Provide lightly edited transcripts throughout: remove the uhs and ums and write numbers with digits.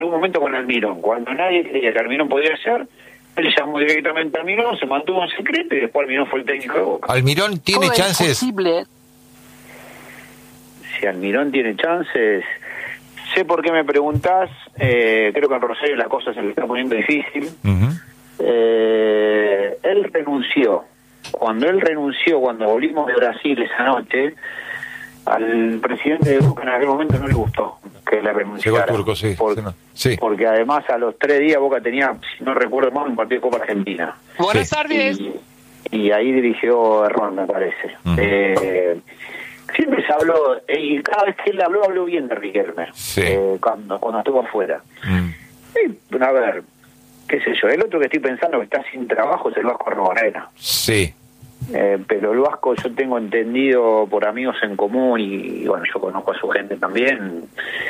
en un momento con Almirón. Cuando nadie creía que Almirón podía ser, él llamó directamente a Almirón, se mantuvo en secreto y después Almirón fue el técnico de Boca. ¿Almirón tiene chances? Si Almirón tiene chances, sé por qué me preguntás, creo que en Rosario la cosa se le está poniendo difícil. Él renunció. Cuando volvimos de Brasil esa noche, al presidente de Boca en aquel momento no le gustó que le renunciara. Llegó el Turco, sí. Sí. Porque además a los 3 días Boca tenía, si no recuerdo mal, un partido de Copa Argentina. Buenas tardes. Y ahí dirigió Errón, me parece. Siempre se habló, y cada vez que él habló bien de Riquelme, cuando estuvo afuera. Y, a ver, qué sé yo, el otro que estoy pensando que está sin trabajo es el Vasco Arrobarena. Sí. Pero el Vasco, yo tengo entendido por amigos en común, y bueno, yo conozco a su gente también,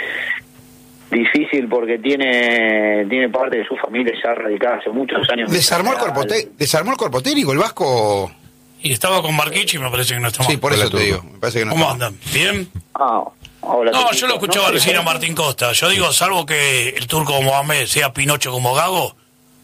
difícil porque tiene parte de su familia ya radicada hace muchos años. Desarmó el cuerpo técnico el Vasco. Y estaba con Marquichi, me parece que no está mal. Sí, por eso te digo. Me parece que no. ¿Cómo andan? ¿Bien? Hola, no, yo lo escuchaba recién a Martín Costa. Yo digo, salvo que el turco Mohamed sea Pinocho como Gago.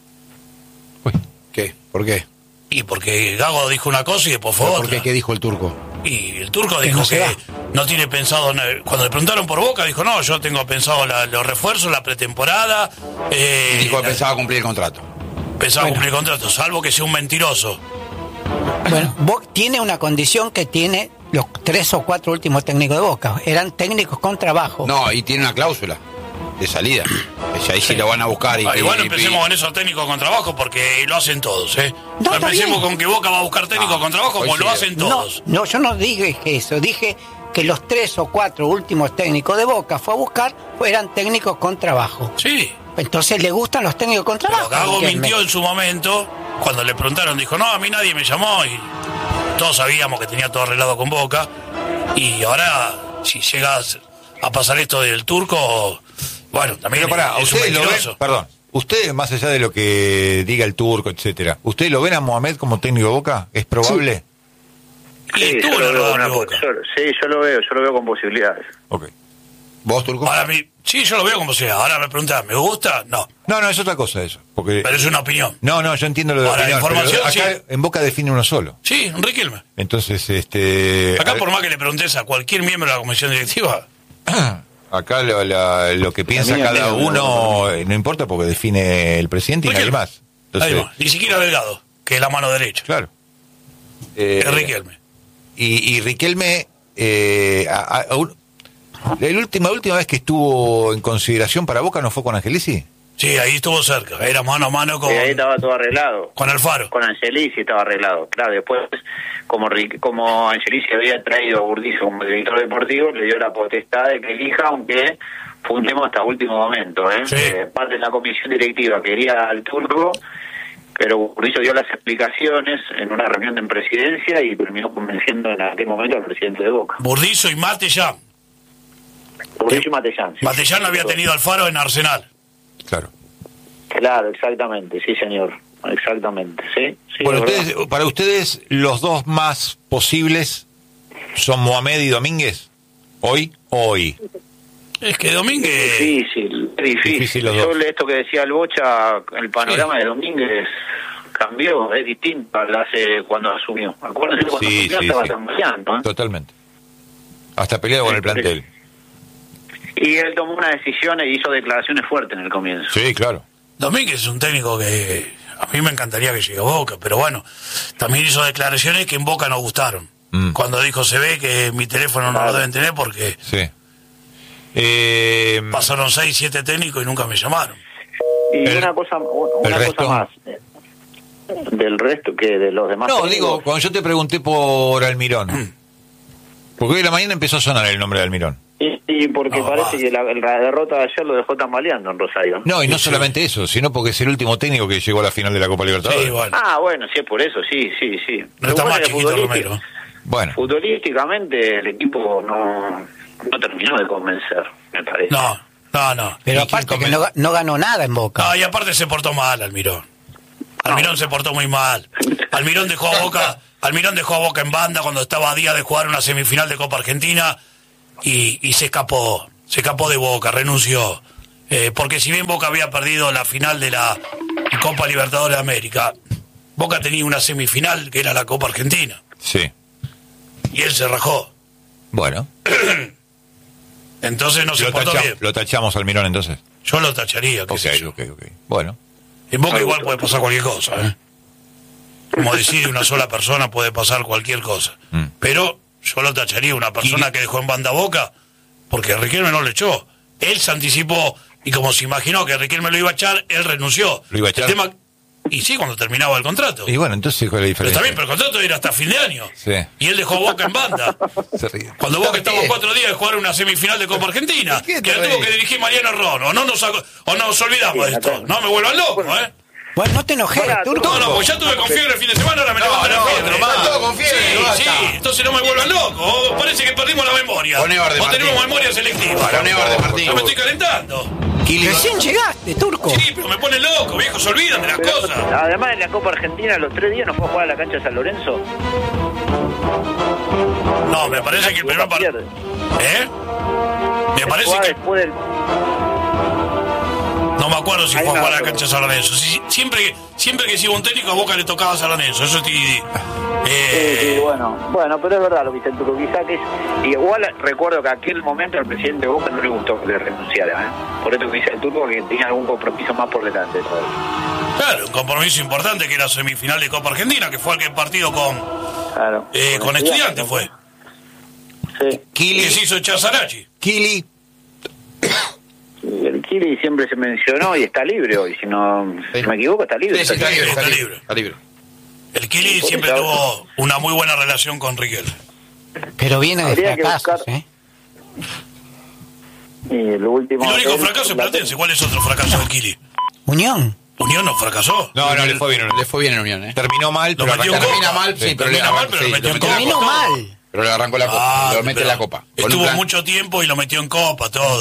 ¿Qué? ¿Por qué? Y porque Gago dijo una cosa y después fue otra. ¿Por qué? ¿Qué dijo el turco? Y el turco dijo que no tiene pensado... Cuando le preguntaron por Boca, dijo, no, yo tengo pensado los refuerzos, la pretemporada... dijo que pensaba cumplir el contrato. Pensaba cumplir el contrato, salvo que sea un mentiroso. Bueno, Boca tiene una condición que tiene los 3 o 4 últimos técnicos de Boca. Eran técnicos con trabajo. No, y tiene una cláusula de salida. Ahí sí lo van a buscar. Igual empecemos con esos técnicos con trabajo, porque lo hacen todos, No empecemos con que Boca va a buscar técnicos con trabajo, como lo hacen todos. No, yo no dije eso. Dije que los 3 o 4 últimos técnicos de Boca fue a buscar, eran técnicos con trabajo. Sí. Entonces le gustan los técnicos con trabajo. Pero Gago mintió en su momento. Cuando le preguntaron, dijo, no, a mí nadie me llamó, y todos sabíamos que tenía todo arreglado con Boca. Y ahora, si llegas a pasar esto del turco, bueno, también es un mentiroso. Perdón, ustedes, más allá de lo que diga el turco, etcétera, ¿ustedes lo ven a Mohamed como técnico de Boca? ¿Es probable? Sí, yo lo veo con posibilidades. Ok. ¿Vos, Turco? Sí, yo lo veo como sea. Ahora me preguntan, ¿me gusta? No. No, es otra cosa eso. Porque... Pero es una opinión. No, yo entiendo lo de ahora, opinión. La información, acá en Boca define uno solo. Sí, Riquelme. Entonces, acá por más que le preguntes a cualquier miembro de la comisión directiva... Acá lo que piensa cada uno no importa, porque define el presidente y nadie más. Entonces, ni siquiera Delgado, que es la mano derecha. Claro. Es Riquelme. Y Riquelme... La última vez que estuvo en consideración para Boca no fue con Angelici. Sí, ahí estuvo cerca, era mano a mano con... ahí estaba todo arreglado. Con Alfaro. Con Angelici estaba arreglado. Claro, después, como Angelici había traído a Burdizo como director deportivo, le dio la potestad de que elija, aunque fue un tema hasta último momento. Sí. Parte de la comisión directiva quería al turco, pero Burdizo dio las explicaciones en una reunión en presidencia y terminó convenciendo en aquel momento al presidente de Boca. Burdizo y Matellán. Burdizo y Matellán. Sí, Matellán lo había tenido Alfaro en Arsenal. Claro, exactamente, sí, señor. Exactamente, sí. Bueno, para ustedes, los dos más posibles son Mohamed y Domínguez. ¿Hoy? Es que Domínguez... Difícil. Yo esto que decía el Bocha, el panorama de Domínguez cambió, es distinto al hace cuando asumió. Acuérdense cuando asumió estaba tambaleando. Totalmente. Hasta peleado con el plantel. Y él tomó una decisión e hizo declaraciones fuertes en el comienzo. Sí, claro. Domínguez es un técnico que a mí me encantaría que llegue a Boca, pero bueno, también hizo declaraciones que en Boca no gustaron. Cuando dijo, se ve que mi teléfono no lo deben tener porque pasaron 6, 7 técnicos y nunca me llamaron. Y una cosa más, del resto, que de los demás... No, digo, cuando yo te pregunté por Almirón, porque hoy de la mañana empezó a sonar el nombre de Almirón. Y porque parece que la derrota de ayer lo dejó tambaleando en Rosario. No, y no solamente eso, sino porque es el último técnico que llegó a la final de la Copa Libertadores. Sí, bueno. Bueno, sí es por eso, sí. No está más chiquito Romero. Bueno. Futbolísticamente el equipo no terminó de convencer, me parece. No. Pero aparte que no ganó nada en Boca. No, y aparte se portó mal Almirón. Almirón se portó muy mal. Almirón dejó a Boca en banda cuando estaba a día de jugar una semifinal de Copa Argentina y se escapó de Boca, renunció. Porque si bien Boca había perdido la final de la Copa Libertadores de América, Boca tenía una semifinal que era la Copa Argentina. Sí. Y él se rajó. Bueno. Entonces no se portó bien. Lo tachamos al Mirón entonces. Yo lo tacharía. Ok. Bueno. En Boca igual puede pasar cualquier cosa, ¿eh? Como decide una sola persona, puede pasar cualquier cosa. Pero yo lo tacharía una persona que dejó en banda Boca, porque Riquelme no le echó. Él se anticipó, y como se imaginó que Riquelme lo iba a echar, él renunció. ¿Lo iba a echar? Y sí, cuando terminaba el contrato. Y bueno, entonces, ¿cuál es la Pero diferencia? está bien, pero el contrato era hasta fin de año. Sí. Y él dejó Boca en banda. Se ríe. Cuando Boca estaba 4 días de jugar una semifinal de Copa Argentina, que la tuvo que dirigir Mariano Ron. O no nos olvidamos de esto. No me vuelvan loco, ¿eh? Bueno, no te enojes, Turco. No, pues ya tuve con fiebre el fin de semana, ahora me levanto la fiebre. Está todo con fiebre. Sí, entonces no me vuelvan loco. Parece que perdimos la memoria. O tenemos memoria selectiva. Martín. No me estoy calentando. Recién llegaste, Turco. Sí, pero me pone loco, viejo, se olvidan de las cosas. Además, en la Copa Argentina, los 3 días no puedo jugar a la cancha de San Lorenzo. No, me parece que el primer partido. Me parece que. Después del... No me acuerdo si fue a jugar a la cancha de San Lorenzo. Siempre que sigo un técnico, a Boca le tocaba a San Lorenzo. Eso sí, bueno, pero es verdad lo que dice el Turco. Quizá que es... Igual recuerdo que aquel momento al presidente de Boca no le gustó que le renunciara, Por eso que dice el Turco que tenía algún compromiso más por delante. ¿Sabes? Claro, un compromiso importante que era semifinal de Copa Argentina, que fue aquel partido con Estudiantes fue. Sí. Que se hizo echar Sarachi. Kili. El Kili siempre se mencionó y está libre hoy, si no me equivoco, está libre. Sí, está libre. El Kili siempre tuvo una muy buena relación con Riquelme. Pero viene de fracasos, Y el único fracaso es Platense. ¿Cuál es otro fracaso del Kili? Unión. ¿Unión no fracasó? No, le fue bien. Le fue bien en Unión, Terminó mal, pero termina mal, pero le metió en Copa. Terminó mal. Pero le arrancó la Copa, lo mete en la Copa. Estuvo mucho tiempo y lo metió en Copa, todo.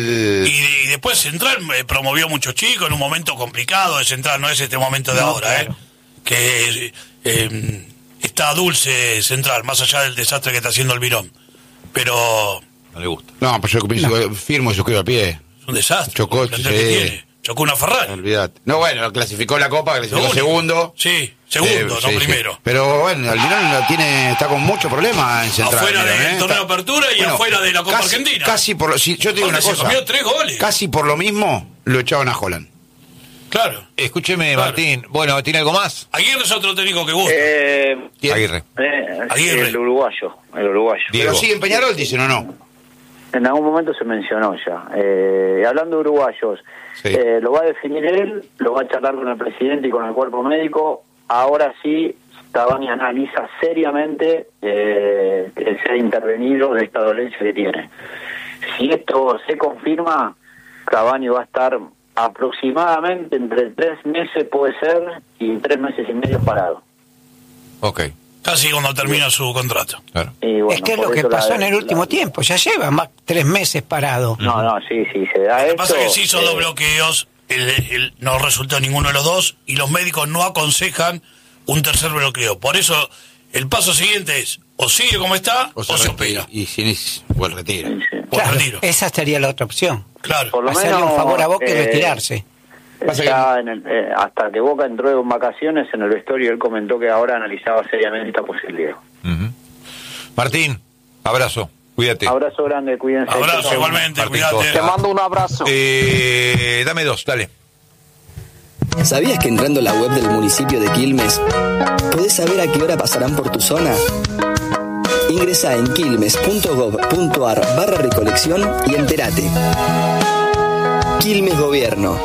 Y después Central promovió muchos chicos en un momento complicado de Central, no es este momento de ahora, claro. Que está dulce Central, más allá del desastre que está haciendo el Virón. Pero... No le gusta. No, pues yo firmo y suscribo a pie. Es un desastre. Chocó una Ferrari. Olvídate. No, bueno, clasificó la Copa, clasificó segundo. Sí, segundo, no primero. Sí. Pero bueno, el Virón está con mucho problema en Central. Afuera del torneo de apertura y afuera de la Copa Argentina. Yo te digo una cosa. Comió 3 goles. Casi por lo mismo lo echaban a Holland. Claro. Escúcheme, claro. Martín. Bueno, ¿tiene algo más? Aguirre es otro técnico que gusta. Aguirre. El uruguayo. Pero sí, en Peñarol dicen o no. En algún momento se mencionó ya. Hablando de uruguayos, lo va a definir él, lo va a charlar con el presidente y con el cuerpo médico. Ahora sí, Cavani analiza seriamente el ser intervenido de esta dolencia que tiene. Si esto se confirma, Cavani va a estar aproximadamente entre 3 meses, puede ser, y 3 meses y medio parado. Ok. Casi cuando termina su contrato. Claro. Y bueno, es que es lo que pasó en el último tiempo, ya lleva más 3 meses parado. No, sí, se da Lo que esto. pasa es que se hizo 2 bloqueos, no resultó ninguno de los 2, y los médicos no aconsejan un tercer bloqueo. Por eso, el paso siguiente es, o sigue como está, o se opera. Y si es, o el retiro. Sí. Claro, esa sería la otra opción. Claro. Por lo hacerle menos, un favor a Boca y retirarse. Ya hasta que Boca entró en vacaciones, en el vestuario él comentó que ahora analizaba seriamente esta posibilidad. Martín, abrazo, cuídate. Abrazo grande, cuídense. Abrazo igualmente, Martín, cuídate. Te mando un abrazo. Dame 2, dale. ¿Sabías que entrando a la web del municipio de Quilmes podés saber a qué hora pasarán por tu zona? Ingresa en quilmes.gov.ar/recolección y entérate. Quilmes Gobierno.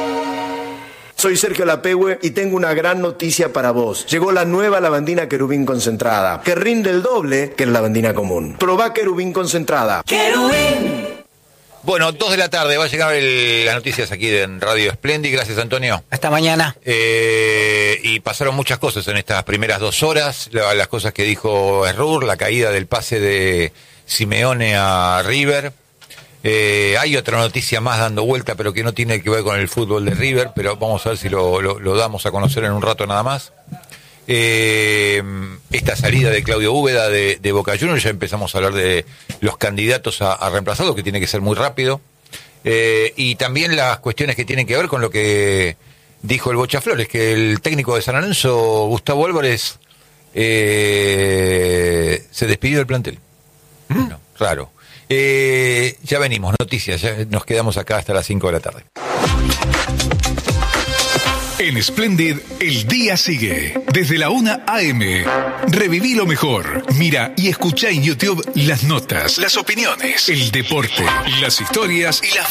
Soy Sergio Lapehue y tengo una gran noticia para vos. Llegó la nueva lavandina Querubín concentrada, que rinde el doble que la lavandina común. Probá Querubín concentrada. ¡Querubín! Bueno, 2 de la tarde, va a llegar las noticias aquí en Radio Splendid. Gracias, Antonio. Hasta mañana. Y pasaron muchas cosas en estas primeras 2 horas. Las cosas que dijo Errur, la caída del pase de Simeone a River. Hay otra noticia más dando vuelta, pero que no tiene que ver con el fútbol de River, pero vamos a ver si lo damos a conocer en un rato nada más. Esta salida de Claudio Úbeda de Boca Juniors, ya empezamos a hablar de los candidatos a reemplazarlo, que tiene que ser muy rápido. Y también las cuestiones que tienen que ver con lo que dijo el Bocha Flores, que el técnico de San Lorenzo, Gustavo Álvarez, se despidió del plantel. No, raro. Ya venimos, noticias, ya nos quedamos acá hasta las 5 de la tarde. En Splendid, el día sigue. Desde la 1 a.m. Reviví lo mejor. Mira y escucha en YouTube las notas, las opiniones, el deporte, las historias y las